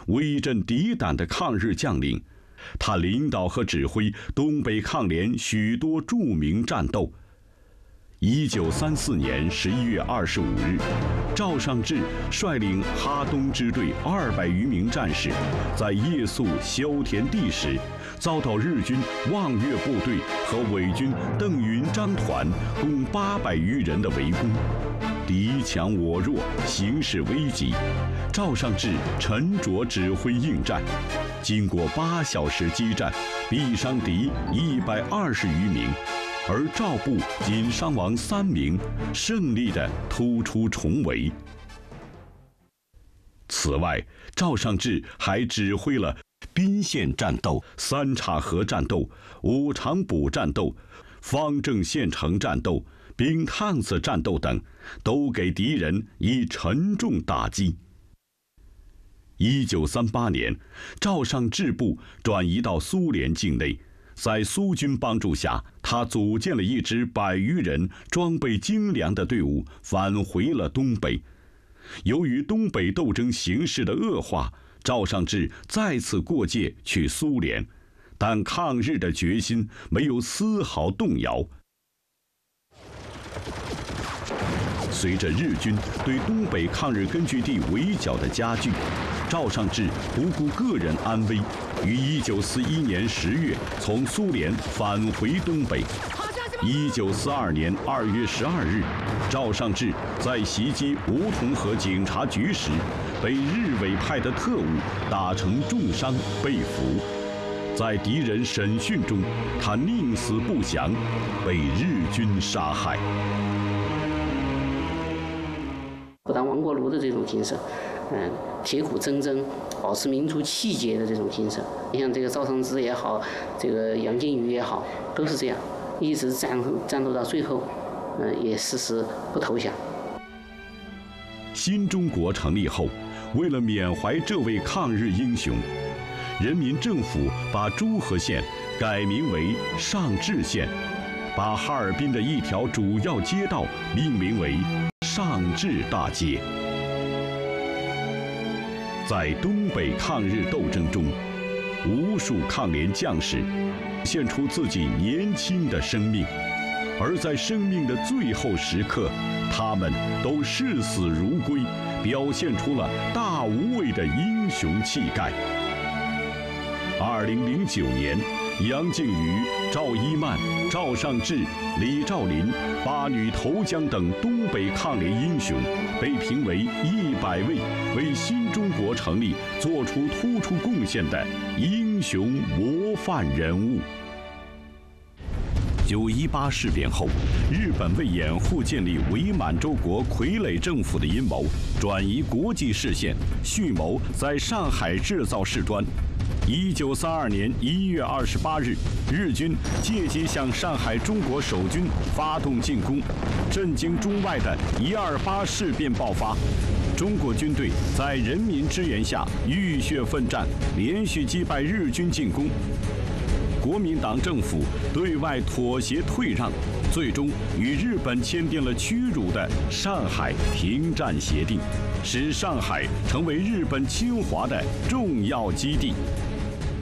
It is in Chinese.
威震敌胆的抗日将领。他领导和指挥东北抗联许多著名战斗。1934年11月25日，赵尚志率领哈东支队200余名战士，在夜宿萧田地时，遭到日军望月部队和伪军邓云章团共800余人的围攻，敌强我弱，形势危急。赵尚志沉着指挥应战，经过8小时激战，毙伤敌120余名，而赵部仅伤亡3名，胜利地突出重围。此外，赵尚志还指挥了宾县战斗、三岔河战斗、五常堡战斗、方正县城战斗、冰趟子战斗等，都给敌人以沉重打击。1938年，赵尚志部转移到苏联境内，在苏军帮助下，他组建了一支100余人、装备精良的队伍，返回了东北。由于东北斗争形势的恶化，赵尚志再次过界去苏联，但抗日的决心没有丝毫动摇。随着日军对东北抗日根据地围剿的加剧，赵尚志不顾个人安危，于1941年10月从苏联返回东北。1942年2月12日，赵尚志在袭击梧桐河警察局时，被日伪派的特务打成重伤被俘。在敌人审讯中，他宁死不降，被日军杀害。 不当亡国奴的这种精神，铁骨铮铮，保持民族气节的这种精神。你像这个赵尚志也好，这个杨靖宇也好，都是这样，一直战斗到最后，也誓死不投降。 新中国成立后，为了缅怀这位抗日英雄，人民政府把诸河县改名为尚志县，把哈尔滨的一条主要街道命名为尚志大街。在东北抗日斗争中，无数抗联将士献出自己年轻的生命，而在生命的最后时刻，他们都视死如归，表现出了大无畏的英雄气概。2009年，杨靖宇、赵一曼、赵尚志、李兆林、八女投江等东北抗联英雄被评为100位为新中国成立做出突出贡献的英雄模范人物。9·18事变后，日本为掩护建立伪满洲国傀儡政府的阴谋，转移国际视线，蓄谋在上海制造事端。1932年1月28日，日军借机向上海中国守军发动进攻，震惊中外的128事变爆发。中国军队在人民支援下浴血奋战，连续击败日军进攻。国民党政府对外妥协退让，最终与日本签订了屈辱的上海停战协定，使上海成为日本侵华的重要基地。